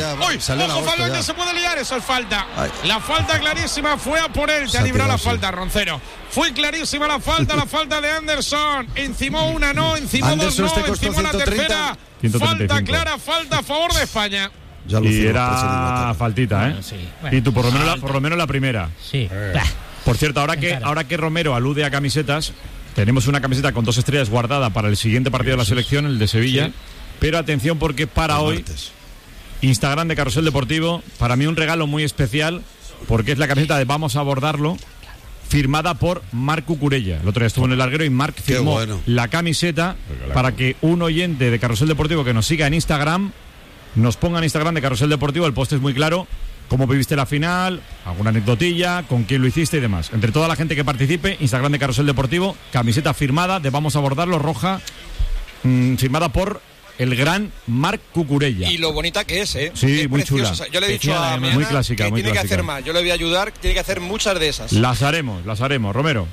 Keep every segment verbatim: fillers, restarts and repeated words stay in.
¡Uy! ¡Ojo, Falón, que se puede liar! Eso es falta. Ay. La falta clarísima fue a por él. Te ha librado la falta, Roncero. Fue clarísima la falta, la falta de Anderson. Encimó una no, encimó Anderson dos no, este encimó la tercera. Falta clara, falta a favor de España. Y era faltita, ¿eh? Bueno, sí. Bueno. Y tú, por lo menos la, por lo menos la primera. Sí. Eh. Por cierto, ahora que, ahora que Romero alude a camisetas, tenemos una camiseta con dos estrellas guardada para el siguiente partido de la selección, el de Sevilla. Sí. Pero atención, porque para hoy, Instagram de Carrusel Deportivo, para mí un regalo muy especial, porque es la camiseta de Vamos a abordarlo, firmada por Marc Cucurella. El otro día estuvo en el larguero y Marc firmó bueno. la camiseta para que un oyente de Carrusel Deportivo que nos siga en Instagram nos ponga en Instagram de Carrusel Deportivo. El post es muy claro: cómo viviste la final, alguna anecdotilla, con quién lo hiciste y demás. Entre toda la gente que participe, Instagram de Carrusel Deportivo, camiseta firmada de Vamos a abordarlo, roja, mmm, firmada por el gran Marc Cucurella. Y lo bonita que es, ¿eh? Sí, es muy preciosa. chula. O sea, yo le he dicho a muy clásica, que muy tiene clásica. que hacer más. Yo le voy a ayudar, tiene que hacer muchas de esas. Las haremos, las haremos. Romero.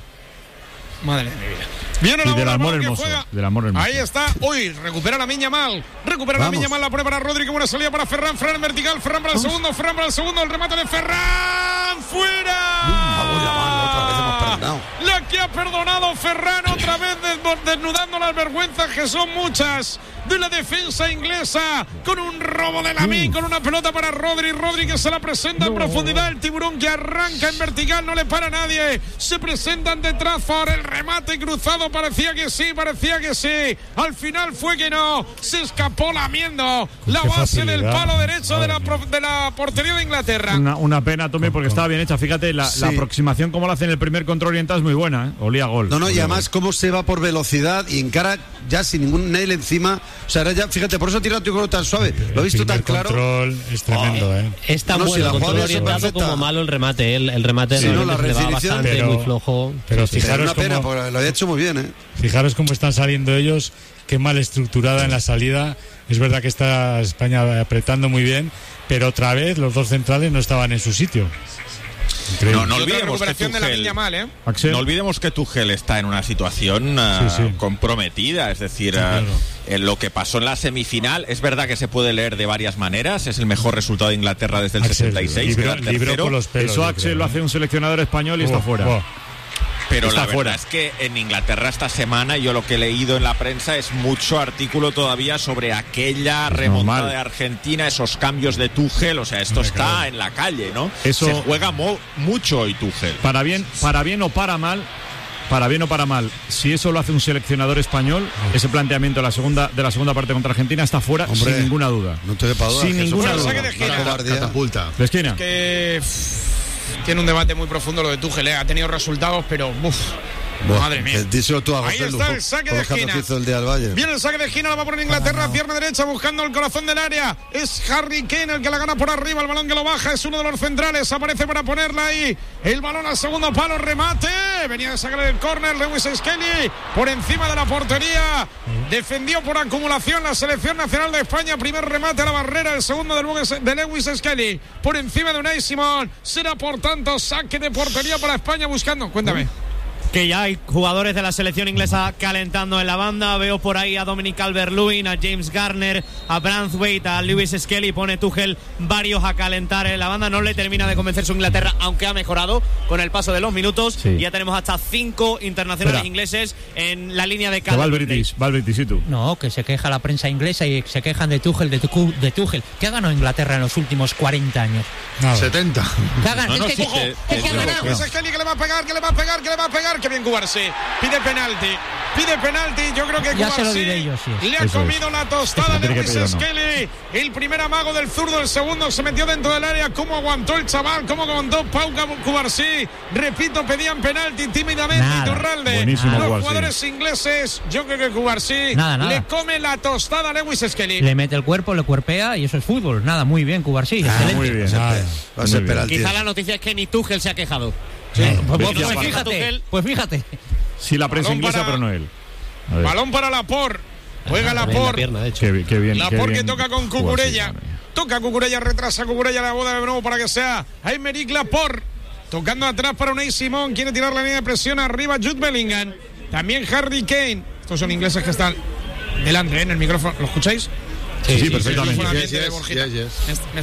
Madre de mi vida. Viene la del amor que hermoso, juega. del amor hermoso. Ahí está. Uy, recupera la Miña Mal. Recupera Vamos. la Miña Mal. La prueba para Rodri. Buena salida para Ferran. Ferran en vertical. Ferran para el Vamos. segundo. Ferran para el segundo. El remate de Ferran. ¡Fuera! Mal, otra vez hemos perdonado. La que ha perdonado Ferran. Otra vez desnudando las vergüenzas, que son muchas, de la defensa inglesa, con un robo de Lamine, con una pelota para Rodri. Rodri que se la presenta no. en profundidad. El tiburón que arranca en vertical, no le para a nadie. Se presentan detrás para el remate cruzado. Parecía que sí, parecía que sí. Al final fue que no. Se escapó lamiendo la Qué base facilidad. del palo derecho de la, de la portería de Inglaterra. Una, una pena, Tommy, porque estaba bien hecha. Fíjate, la, sí. la aproximación como la hace en el primer control oriental es muy buena, ¿eh? Olía gol. No, no, Olía y además gol. cómo se va por velocidad y encara ya sin ningún nail encima. O sea, ya, fíjate, por eso tira tu gol tan suave. Lo he visto tan claro. El control es tremendo, oh, ¿eh? Es tan no, bueno si el control orientado como malo el remate. El, el remate sí, no, la le va bastante, pero, muy flojo. Pero sí, fijaros una pena, cómo, porque lo había hecho muy bien, ¿eh? Fijaros cómo están saliendo ellos, qué mal estructurada en la salida. Es verdad que está España apretando muy bien, pero otra vez los dos centrales no estaban en su sitio. Increíble. No, no olvidemos que Tuchel, de la Miña Mal, ¿eh? no olvidemos que Tuchel está en una situación uh, sí, sí. comprometida, es decir, sí, claro. uh, en lo que pasó en la semifinal, es verdad que se puede leer de varias maneras. Es el mejor resultado de Inglaterra desde el Axel, sesenta y seis, libro, libro con los pelos, eso Axel lo hace un seleccionador español y oh, está fuera. Oh. Pero está la verdad fuera. es que en Inglaterra esta semana, yo lo que he leído en la prensa es mucho artículo todavía sobre aquella es remontada normal. de Argentina, esos cambios de Tuchel. O sea, esto Hombre, está claro. en la calle, ¿no? Eso, se juega mo- mucho hoy Tuchel. Para bien, para bien o para mal, para bien o para mal, si eso lo hace un seleccionador español, ese planteamiento de la segunda, de la segunda parte contra Argentina está fuera. Hombre, sin ninguna duda. No te duda. Sin ninguna duda. Saque de esquina. Catapulta. De esquina. Que tiene un debate muy profundo lo de Tuchel, ¿eh? Ha tenido resultados, pero uff. Bueno, madre mía. Tú a Ahí está el saque de esquina. El Viene el saque de esquina, lo va a poner Inglaterra, pierna derecha, buscando el corazón del área. Es Harry Kane el que la gana por arriba, el balón que lo baja, es uno de los centrales, aparece para ponerla ahí. El balón al segundo palo, remate. Venía de sacar el córner, Lewis Skelly por encima de la portería. Defendió por acumulación la selección nacional de España. Primer remate a la barrera, el segundo de Lewis Skelly por encima de Unai Simón. Será por tanto saque de portería para España buscando. Cuéntame. Que ya hay jugadores de la selección inglesa calentando en la banda. Veo por ahí a Dominic Calvert-Lewin, a James Garner, a Branthwaite, a Lewis Skelly. Pone Tuchel varios a calentar en la banda. No le termina de convencer su Inglaterra, aunque ha mejorado con el paso de los minutos. Sí. Ya tenemos hasta cinco internacionales Espera. ingleses en la línea de cada. Va el British, va el British, ¿y tú? No, que se queja la prensa inglesa y se quejan de Tuchel, de, tu, de Tuchel. ¿Qué ha ganado Inglaterra en los últimos cuarenta años? Nada. setenta. ¿Qué ha ganado? No, no, es que, sí, que, que, que, que ha ganado. Lewis Skelly que le va a pegar, que le va a pegar, que le va a pegar. Que bien Cubarsí. Pide penalti. Pide penalti. Yo creo que ya Cubarsí se lo diré yo, sí. le ha Eso comido es. la tostada de Lewis no. Skelly. El primer amago del zurdo, el segundo se metió dentro del área. ¿Cómo aguantó el chaval? ¿Cómo aguantó Pau Cubarsí? Repito, pedían penalti tímidamente. Iturralde. Buenísimo, Los Cubarsí. jugadores ingleses, yo creo que Cubarsí nada, nada. le come la tostada a Lewis Skelly. Le mete el cuerpo, le cuerpea y eso es fútbol. Nada, muy bien, Cubarsí. Ah, muy bien. Va a ser penalti. Quizá la noticia es que ni Tuchel se ha quejado. Sí. Pues, pues, pues, pues fíjate, pues fíjate. Sí, la prensa Balón inglesa, para, pero no él. Balón para Laporte. Juega ah, Laporte. Pierna, de hecho. Qué, qué bien. Laporte que toca con Cucurella. Toca Cucurella, retrasa Cucurella la boda de nuevo para que sea Aymeric Laporte. Tocando atrás para Unai Simón. Quiere tirar la línea de presión arriba Jude Bellingham. También Harry Kane. Estos son ingleses que están delante, ¿eh? En el micrófono. ¿Lo escucháis? Sí, sí, sí, perfectamente. Sí, sí, sí, yes, yes, yes.